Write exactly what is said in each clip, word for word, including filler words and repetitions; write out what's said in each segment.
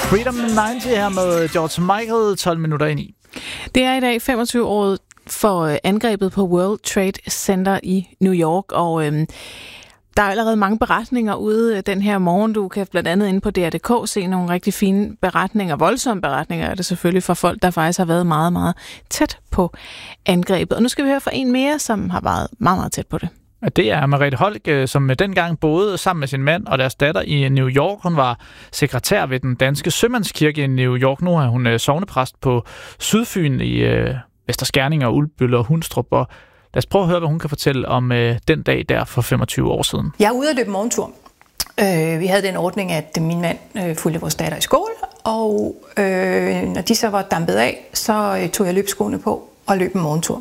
Freedom halvfems her med George Michael, tolv minutter ind i. Det er i dag femogtyve-året for angrebet på World Trade Center i New York, og øhm, der er allerede mange beretninger ude den her morgen. Du kan blandt andet inde på D R punktum D K se nogle rigtig fine beretninger, voldsomme beretninger er det selvfølgelig fra folk, der faktisk har været meget, meget tæt på angrebet. Og nu skal vi høre fra en mere, som har været meget, meget tæt på det. Det er Merete Holk, som dengang boede sammen med sin mand og deres datter i New York. Hun var sekretær ved den danske sømandskirke i New York. Nu er hun sognepræst på Sydfyn i øh, Vester Skerning og Ulbølle og Hundstrup. Og lad os prøve at høre, hvad hun kan fortælle om øh, den dag der for femogtyve år siden. Jeg er ude at løbe morgentur. Øh, vi havde den ordning, at min mand øh, fulgte vores datter i skole, og øh, når de så var dampet af, så øh, tog jeg løbskoene på og løb en morgentur.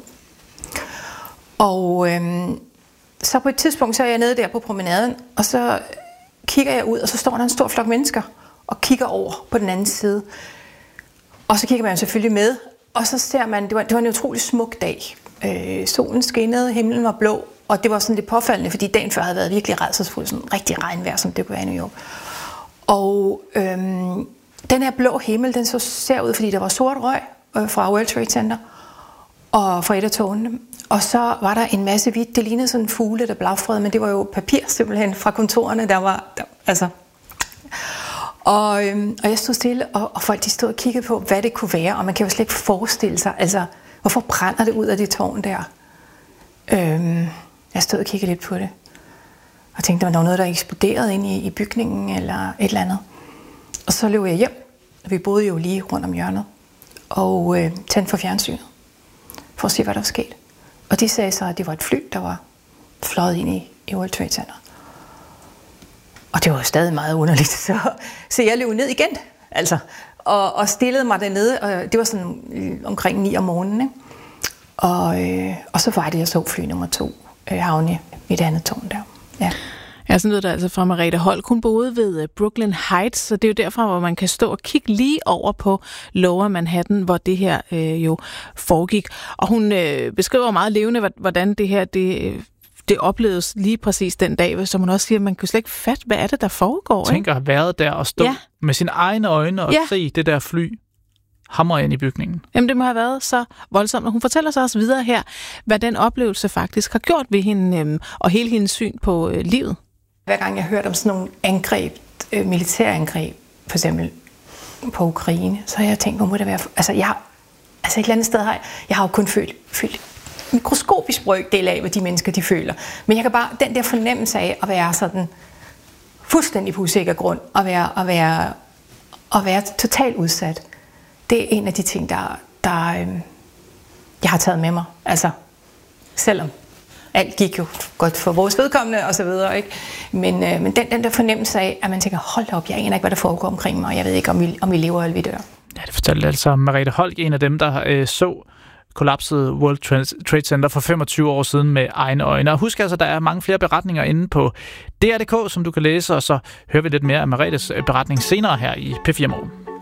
Og øh, så på et tidspunkt, så er jeg nede der på promenaden, og så kigger jeg ud, og så står der en stor flok mennesker og kigger over på den anden side. Og så kigger man selvfølgelig med, og så ser man, det var, det var en utrolig smuk dag. Øh, solen skinnede, himlen var blå, og det var sådan lidt påfaldende, fordi dagen før havde været virkelig rædselsfuld, sådan rigtig regnvejr, som det kunne være i New York. Og øhm, den her blå himmel, den så ser ud, fordi der var sort røg øh, fra World Trade Center og fra et af tårnene. Og så var der en masse hvidt. Det lignede sådan en fugle, der blafrede, men det var jo papir simpelthen fra kontorerne, der var, der, altså. Og, øhm, og jeg stod stille, og, og folk de stod og kiggede på, hvad det kunne være, og man kan jo slet ikke forestille sig, altså, hvorfor brænder det ud af det tårn der? Øhm, jeg stod og kiggede lidt på det, og tænkte, om der var noget, der eksploderede ind i, i bygningen, eller et eller andet. Og så løb jeg hjem, og vi boede jo lige rundt om hjørnet, og øh, tændte for fjernsynet, for at se, hvad der var sket. Og de sagde så, at det var et fly, der var fløjet ind i, i World Trade Center. Og det var jo stadig meget underligt, så, så jeg løb ned igen, altså, og, og stillede mig dernede, og det var sådan omkring ni om morgenen, ikke? Og, øh, og så var det, jeg så fly nummer to øh, havne i det andet tårn der. Ja. Ja, sådan lød der altså fra Merete Holk. Hun boede ved Brooklyn Heights, så det er jo derfra, hvor man kan stå og kigge lige over på Lower Manhattan, hvor det her øh, jo foregik. Og hun øh, beskriver meget levende, hvordan det her det, det opleves lige præcis den dag, som hun også siger, man kan slet ikke fatte, hvad er det, der foregår. Tænk at have været der og stå ja. med sine egne øjne og ja. se det der fly hamre ind i bygningen. Jamen, det må have været så voldsomt. Og hun fortæller så også videre her, hvad den oplevelse faktisk har gjort ved hende øh, og hele hendes syn på øh, livet. Hver gang jeg hørte om sådan nogle angreb, øh, militærangreb, for eksempel på Ukraine, så har jeg tænkt, hvor må det være? Altså, jeg har, altså et eller andet sted har jeg, jeg har jo kun følt, følt mikroskopisk brøkdel af, hvad de mennesker, de føler. Men jeg kan bare, den der fornemmelse af at være sådan fuldstændig på usikker grund, og være, at være, at være totalt udsat, det er en af de ting, der, der øh, jeg har taget med mig. Altså, selvom alt gik jo godt for vores vedkommende og så videre, ikke? Men, øh, men den, den der fornemmelse af, at man tænker, hold op, jeg aner ikke, hvad der foregår omkring mig, og jeg ved ikke, om vi, om vi lever eller vi dør. Ja, det fortalte altså Merete Holk, en af dem, der øh, så kollapsede World Trade Center for femogtyve år siden med egne øjne. Og husk altså, der er mange flere beretninger inde på D R punktum D K, som du kan læse, og så hører vi lidt mere af Meretes beretning senere her i P fire Morgen.